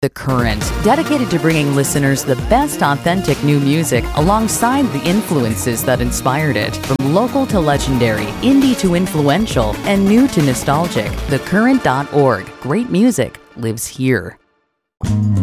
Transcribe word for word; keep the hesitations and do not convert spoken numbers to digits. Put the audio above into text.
The Current, dedicated to bringing listeners the best authentic new music alongside the influences that inspired it. From local to legendary, indie to influential, and new to nostalgic, the current dot org. Great music lives here.